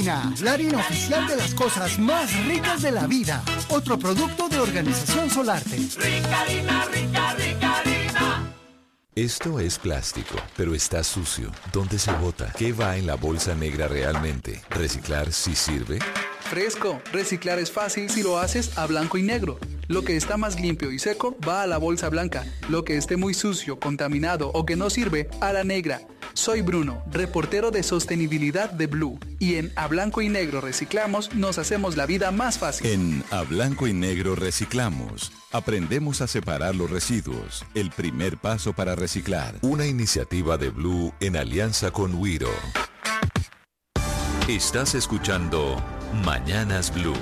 Harina, la harina oficial de las cosas más ricas de la vida. Otro producto de Organización Solarte. Rica harina, rica, rica harina. Esto es plástico, pero está sucio. ¿Dónde se bota? ¿Qué va en la bolsa negra realmente? ¿Reciclar sí sirve? Fresco, reciclar es fácil si lo haces a blanco y negro. Lo que está más limpio y seco va a la bolsa blanca. Lo que esté muy sucio, contaminado o que no sirve, a la negra. Soy Bruno, reportero de sostenibilidad de Blue. Y en A Blanco y Negro Reciclamos nos hacemos la vida más fácil. En A Blanco y Negro Reciclamos aprendemos a separar los residuos. El primer paso para reciclar. Una iniciativa de Blue en alianza con Wiro. Estás escuchando Mañanas Blue.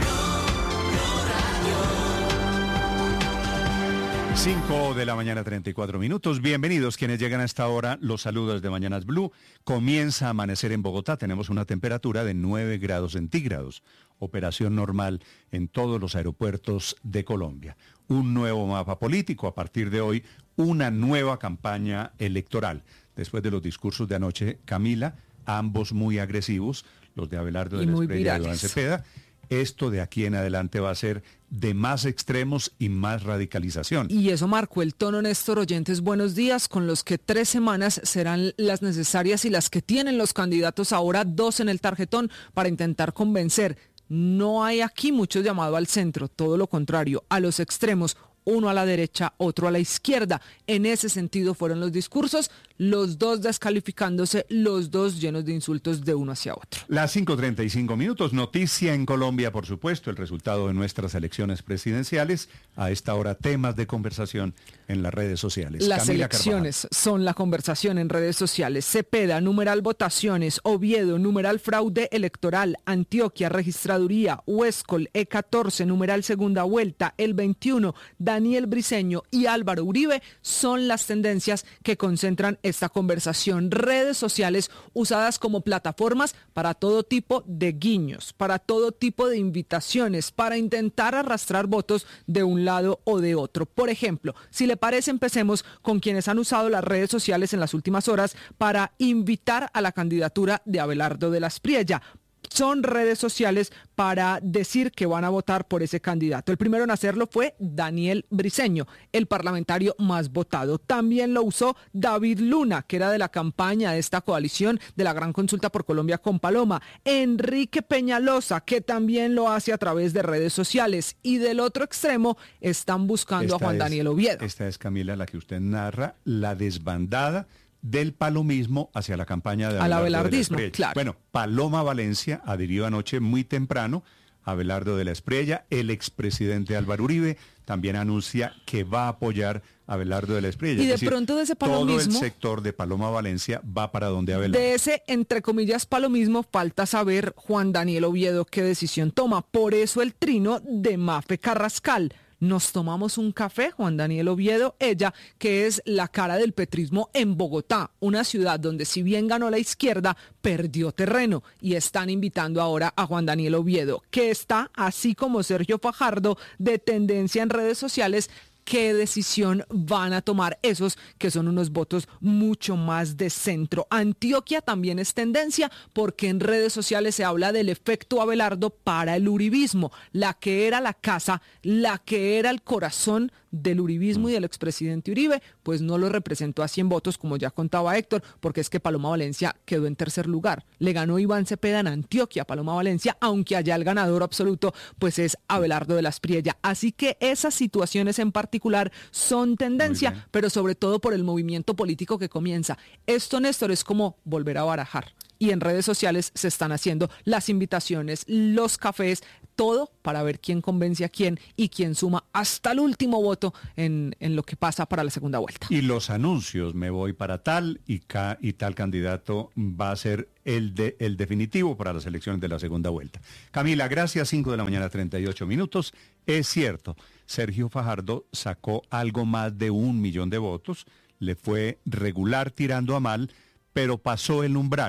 5 de la mañana, 34 minutos. Bienvenidos quienes llegan a esta hora. Los saludos de Mañanas Blue. Comienza a amanecer en Bogotá. Tenemos una temperatura de 9 grados centígrados. Operación normal en todos los aeropuertos de Colombia. Un nuevo mapa político. A partir de hoy, una nueva campaña electoral. Después de los discursos de anoche, Camila, ambos muy agresivos, los de Abelardo de la Espriella y Iván Cepeda. Esto de aquí en adelante va a ser de más extremos y más radicalización. Y eso marcó el tono, Néstor. Oyentes, buenos días, con los que 3 semanas serán las necesarias y las que tienen los candidatos ahora, 2 en el tarjetón, para intentar convencer. No hay aquí mucho llamado al centro, todo lo contrario, a los extremos. Uno a la derecha, otro a la izquierda. En ese sentido fueron los discursos, los dos descalificándose, los dos llenos de insultos de uno hacia otro. Las 5:35 minutos, noticia en Colombia, por supuesto, el resultado de nuestras elecciones presidenciales. A esta hora, temas de conversación en las redes sociales. Las Camila elecciones Carvajal. son la conversación en redes sociales. Cepeda, numeral votaciones. Oviedo, numeral fraude electoral. Antioquia, registraduría. Huéscol, E14, numeral segunda vuelta. El 21, Daniel Briceño y Álvaro Uribe son las tendencias que concentran esta conversación. Redes sociales usadas como plataformas para todo tipo de guiños, para todo tipo de invitaciones, para intentar arrastrar votos de un lado o de otro. Por ejemplo, si le parece, empecemos con quienes han usado las redes sociales en las últimas horas para invitar a la candidatura de Abelardo de la Espriella. Son redes sociales para decir que van a votar por ese candidato. El primero en hacerlo fue Daniel Briceño, el parlamentario más votado. También lo usó David Luna, que era de la campaña de esta coalición de la Gran Consulta por Colombia con Paloma. Enrique Peñalosa, que también lo hace a través de redes sociales. Y del otro extremo están buscando a Juan Daniel Oviedo. Esta es, Camila, la que usted narra, la desbandada del palomismo hacia la campaña de Abelardo abelardismo, de la Espriella. claro. Bueno, Paloma Valencia adhirió anoche muy temprano a Abelardo de la Espriella. El expresidente Álvaro Uribe también anuncia que va a apoyar a Abelardo de la Espriella. Y de pronto de ese palomismo, todo el sector de Paloma Valencia va para donde Abelardo. De ese, entre comillas, palomismo, falta saber Juan Daniel Oviedo qué decisión toma. Por eso el trino de Mafe Carrascal. Nos tomamos un café, Juan Daniel Oviedo, ella que es la cara del petrismo en Bogotá, una ciudad donde si bien ganó la izquierda, perdió terreno y están invitando ahora a Juan Daniel Oviedo, que está, así como Sergio Fajardo, de tendencia en redes sociales. ¿Qué decisión van a tomar esos que son unos votos mucho más de centro? Antioquia también es tendencia porque en redes sociales se habla del efecto Abelardo para el uribismo, la que era la casa, la que era el corazón del uribismo y del expresidente Uribe, pues no lo representó a 100 votos, como ya contaba Héctor, porque es que Paloma Valencia quedó en tercer lugar. Le ganó Iván Cepeda en Antioquia, Paloma Valencia, aunque allá el ganador absoluto pues es Abelardo de la Espriella. Así que esas situaciones en particular son tendencia, pero sobre todo por el movimiento político que comienza. Esto, Néstor, es como volver a barajar. Y en redes sociales se están haciendo las invitaciones, los cafés, todo para ver quién convence a quién y quién suma hasta el último voto en lo que pasa para la segunda vuelta. Y los anuncios, me voy para tal y tal candidato va a ser el definitivo para las elecciones de la segunda vuelta. Camila, gracias, 5 de la mañana, 38 minutos. Es cierto, Sergio Fajardo sacó algo más de 1 millón de votos, le fue regular tirando a mal, pero pasó el umbral.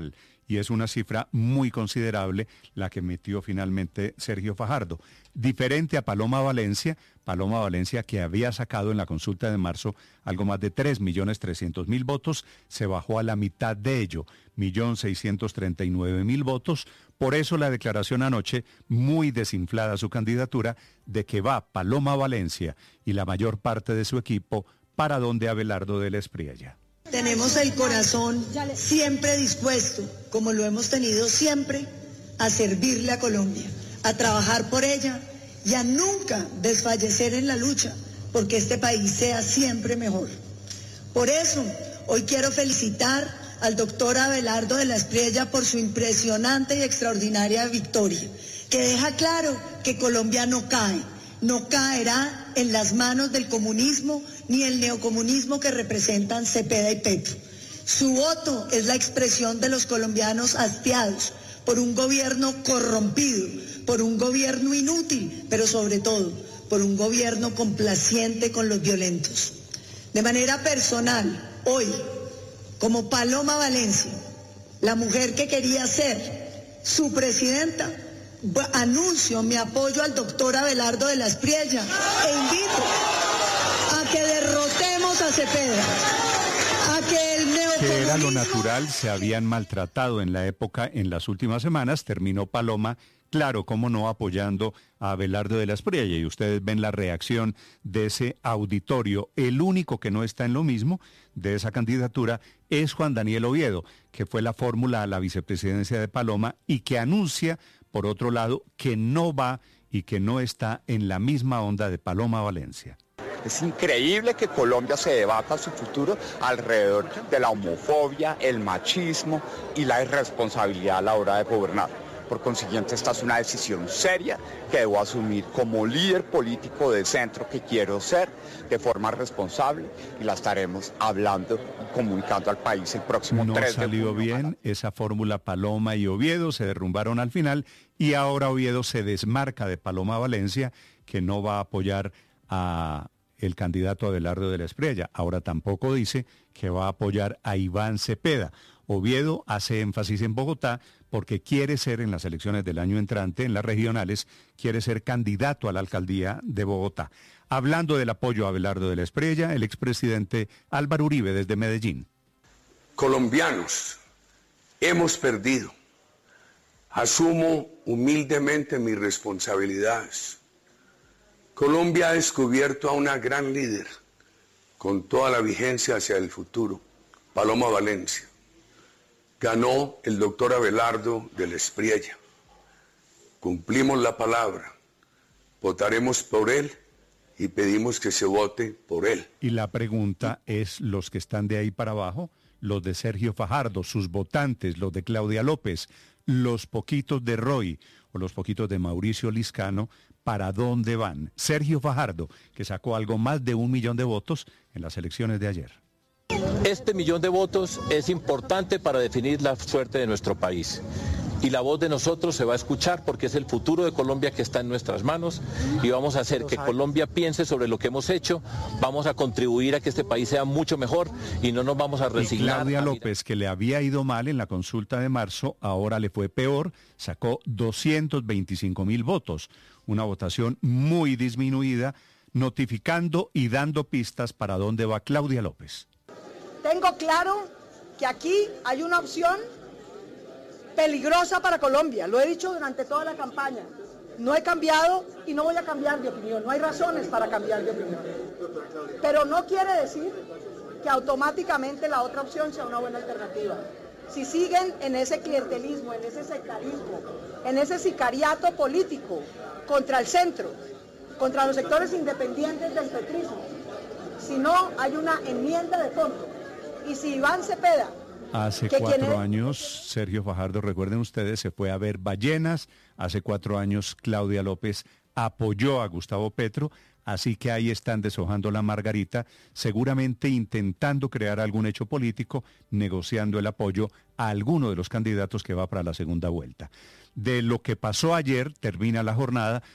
y es una cifra muy considerable la que metió finalmente Sergio Fajardo. Diferente a Paloma Valencia que había sacado en la consulta de marzo algo más de 3.300.000 votos, se bajó a la mitad de ello, 1.639.000 votos. Por eso la declaración anoche, muy desinflada su candidatura, de que va Paloma Valencia y la mayor parte de su equipo para donde Abelardo de la Espriella. Tenemos el corazón siempre dispuesto, como lo hemos tenido siempre, a servirle a Colombia, a trabajar por ella y a nunca desfallecer en la lucha, porque este país sea siempre mejor. Por eso, hoy quiero felicitar al doctor Abelardo de la Espriella por su impresionante y extraordinaria victoria, que deja claro que Colombia no cae, no caerá en las manos del comunismo ni el neocomunismo que representan Cepeda y Petro. Su voto es la expresión de los colombianos hastiados por un gobierno corrompido, por un gobierno inútil, pero sobre todo por un gobierno complaciente con los violentos. De manera personal, hoy, como Paloma Valencia, la mujer que quería ser su presidenta, anuncio mi apoyo al doctor Abelardo de la Espriella e invito a que derrotemos a Cepeda, a que el neocomunismo... Que era lo natural, se habían maltratado en la época, en las últimas semanas, terminó Paloma, claro, cómo no, apoyando a Abelardo de la Espriella, y ustedes ven la reacción de ese auditorio. El único que no está en lo mismo de esa candidatura es Juan Daniel Oviedo, que fue la fórmula a la vicepresidencia de Paloma y que anuncia, por otro lado, que no va y que no está en la misma onda de Paloma Valencia. Es increíble que Colombia se debata su futuro alrededor de la homofobia, el machismo y la irresponsabilidad a la hora de gobernar. Por consiguiente, esta es una decisión seria que debo asumir como líder político de centro que quiero ser, de forma responsable, y la estaremos hablando y comunicando al país el próximo 3 de junio. No salió bien esa fórmula Paloma y Oviedo, se derrumbaron al final, y ahora Oviedo se desmarca de Paloma Valencia, que no va a apoyar a el candidato Abelardo de la Espriella. Ahora tampoco dice que va a apoyar a Iván Cepeda. Oviedo hace énfasis en Bogotá porque quiere ser, en las elecciones del año entrante, en las regionales, quiere ser candidato a la alcaldía de Bogotá. Hablando del apoyo a Abelardo de la Espriella, el expresidente Álvaro Uribe desde Medellín. Colombianos, hemos perdido. Asumo humildemente mis responsabilidades. Colombia ha descubierto a una gran líder, con toda la vigencia hacia el futuro, Paloma Valencia. Ganó el doctor Abelardo de la Espriella. Cumplimos la palabra, votaremos por él y pedimos que se vote por él. Y la pregunta es, los que están de ahí para abajo, los de Sergio Fajardo, sus votantes, los de Claudia López, los poquitos de Roy o los poquitos de Mauricio Liscano, ¿para dónde van? Sergio Fajardo, que sacó algo más de 1 millón de votos en las elecciones de ayer. Este 1 millón de votos es importante para definir la suerte de nuestro país. Y la voz de nosotros se va a escuchar porque es el futuro de Colombia que está en nuestras manos y vamos a hacer que Colombia piense sobre lo que hemos hecho, vamos a contribuir a que este país sea mucho mejor y no nos vamos a resignar. Y Claudia López, que le había ido mal en la consulta de marzo, ahora le fue peor, sacó 225.000 votos, una votación muy disminuida, notificando y dando pistas para dónde va Claudia López. Tengo claro que aquí hay una opción peligrosa para Colombia, lo he dicho durante toda la campaña. No he cambiado y no voy a cambiar de opinión, no hay razones para cambiar de opinión. Pero no quiere decir que automáticamente la otra opción sea una buena alternativa. Si siguen en ese clientelismo, en ese sectarismo, en ese sicariato político contra el centro, contra los sectores independientes del petrismo, si no hay una enmienda de fondo, y si Iván Cepeda... Hace 4 años, Sergio Fajardo, recuerden ustedes, se fue a ver ballenas. Hace 4 años, Claudia López apoyó a Gustavo Petro. Así que ahí están deshojando la margarita, seguramente intentando crear algún hecho político, negociando el apoyo a alguno de los candidatos que va para la segunda vuelta. De lo que pasó ayer, termina la jornada